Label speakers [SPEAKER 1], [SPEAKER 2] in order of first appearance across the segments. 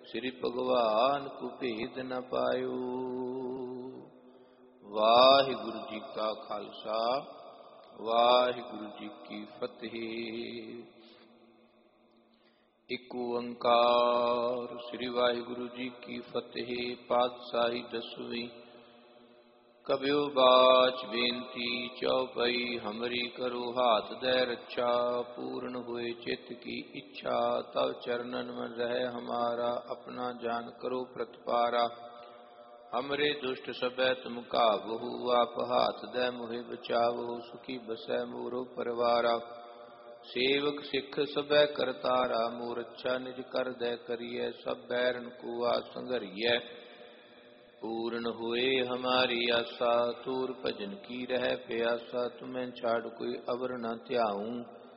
[SPEAKER 1] श्री भगवान को भेद न पायो। वाहिगुरु जी का खालसा, वाहिगुरु जी की फतेह। एक ओंकार श्री वाहिगुरु जी की फतेह। पातशाही दसवीं। कबियो बाच बेनती चौपई, हमरी करो हाथ दे रक्षा। पूर्ण हुए चित्त की इच्छा, तब चरणन में रहे हमारा। अपना जान करो प्रतिपारा, हमरे दुष्ट सबे तुम काबहु। आप हाथ दे मुहे बचावो, सुखी बसै मोरो परवारा। सेवक सिख सबे करतारा, मोर अच्छा निज कर दे करिए। सब बैरन को आ संघरिए, पूर्ण हुए हमारी आशा। तूर भजन की रह प्यासा, तुम्हें छाड़ कोई अवर न त्याऊं।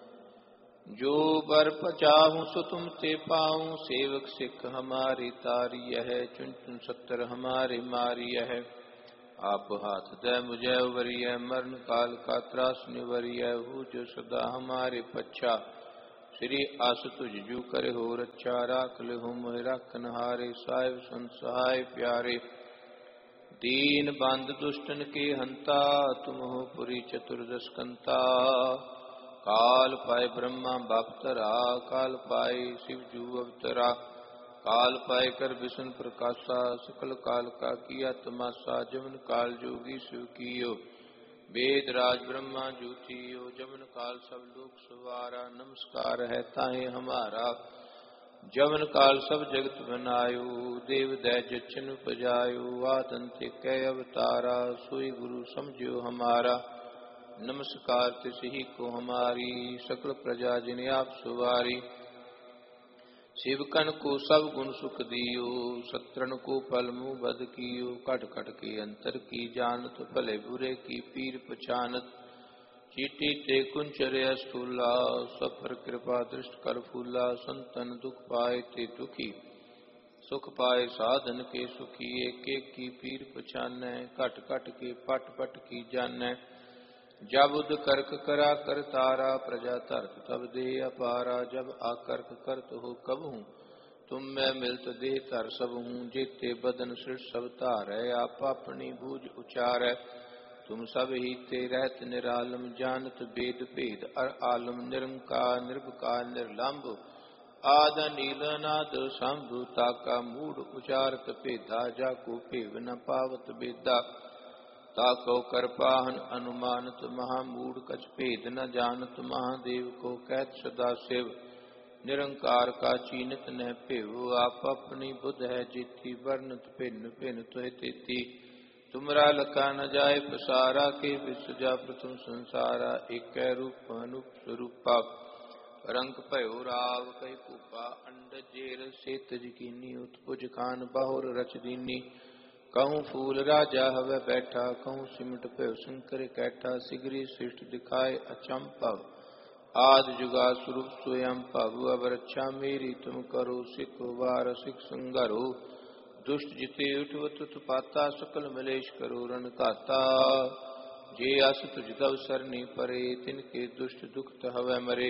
[SPEAKER 1] जो बर पचाहूं सो तुम ते पाऊं। सेवक सिख हमारी तारी है, चुन चुन सत्तर हमारे मारी है। आप हाथ दे मुझे उवरिय, मरण काल का त्रास निवरिय। हो जो सदा हमारे पच्छा, श्री आस तुझ जू करे हो रक्षा। राख ले हो मोहि राखन हारे, साहिब संत सहाय प्यारे। दीन बंद दुष्टन के हंता, तुम हो पुरी चतुर्दश कंता। काल पाए ब्रह्मा बापतरा, काल पाए शिव जू अवतरा। काल पाए कर विष्णु प्रकाशा, सकल काल का किया तमाशा। जमन काल जोगी शिव कियो, वेद राज ब्रह्मा जूठियो। जमन काल सब लोक सवारा, नमस्कार है ताहे हमारा। जमन काल सब जगत बनायो, देव दैज जच्छन उपजायो। आदंत्य कै अवतारा, सोई गुरु समझो हमारा। नमस्कार तिसही को हमारी, सकल प्रजा जिन आप सुवारी। शिवकन को सब गुण सुख दियो, सत्रन को फल मुँह बद कियो। कट कट के अंतर की जानत, भले बुरे की पीर पछानत। चीटी ते कुंचरे स्थूला, सब पर कृपा दृष्ट कर फूला। संतन दुख पाए ते दुखी, सुख पाए साधन के सुखी। एक एक की पीर पछानै, कट कट के पट पट की जानै। जब उद करक करा कर तारा, प्रजा धरत तब दे अपारा। जब आकर्क करत हो कबहूँ, तुम मैं मिलत देह धर सब हूँ। जेते बदन सृष्ट सब तारै, आप अपनी बूझ उचारै। तुम सब ही ते रहत निरालम, जानत वेद भेद अर आलम। निरंकार निर्विकार निर्लंब, आद नील नाद शंभु। ताका मूढ़ उचारत भेदा, जाको भेव न पावत बेदा। ताको कृपाहन अनुमानत, महामूढ़ कछ भेद न जानत। महादेव को कहत सदा शिव, निरंकार का चीनत न भेव। आप अपनी बुध है जेती, वर्णत भिन्न भिन्न तुह तेती। तुमरा लखा न जाय पसारा, के विसुजा प्रथम संसारा। एक रूप अनूप स्वरूपा, रंग भयो राव कई पूपा। अंड जेर से तज कीनी, उत्पुज खान बाहुर रच दीनी। कहूँ फूल राजा हवे बैठा, कहूँ सिमट भयो शंकर कैठा। सिगरी सृष्ट दिखाए अचंपव, आद जुगा स्वरूप स्वयं भव। अब रक्षा मेरी तुम करो, सिख वार सिख संगरो। दुष्ट जिते उठवत उत्पाता, सकल मलेश करो रण घाता। जे अस तुझ दव सरनी परे, तिनके दुष्ट दुखत हवै मरे।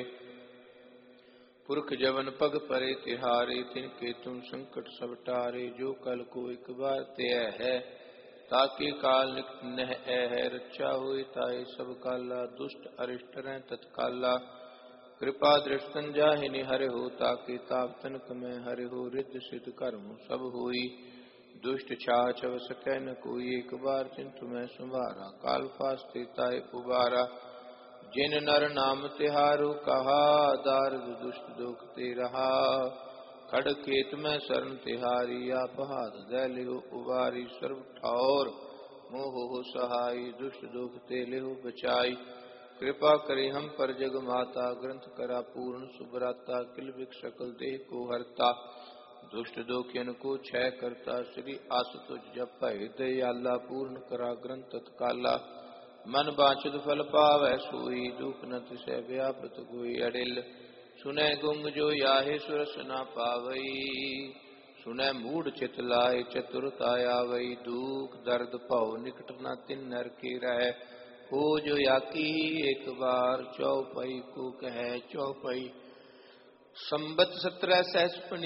[SPEAKER 1] पुरख जवन पग परे तिहारे, तिनके तुम संकट सब टारे। जो कल को एक बार त्यय है, ताके काल निकट नह है। रक्षा होए ताए सब काला, दुष्ट अरिष्ट रहें तत्काला। कृपा दृष्टन जाहि निहर हो, ताके ताप तनक में हरि हो। रिद्ध सिद्ध कर्म सब होई, दुष्ट छाछव सकै न कोई। एक बार चिंतु में संवारा, काल फास्ते ताय उबारा। जिन नर नाम तिहारो कहा, दारद दुष्ट दोख ते रहा। खड़ खेत में शरण तिहारी, आप हाथ दे लियो उबारी। सर्व ठौर मोह हो सहाई, दुष्ट दोख ते लियो बचाई। कृपा करे हम पर जग माता, ग्रंथ करा पूर्ण सुभराता। किल बिक सकल देह को हरता, दुष्ट दोखियन को क्षय करता। श्री आस तुझ जप दयाला, पूर्ण करा ग्रंथ तत्काला। मन बांछित फल पावै सोई, दुख न तिसै व्यापत कोई। अडिल सुनै गुंग जो याहे, सुरस न पावई। सुनै मूढ़ चित लाए, चतुरता आवई। दुख दर्द भव निकट न तिन नर के रह। हो जो याकी एक बार, चौपाई को कहे चौपाई। संबत 17 सहस्र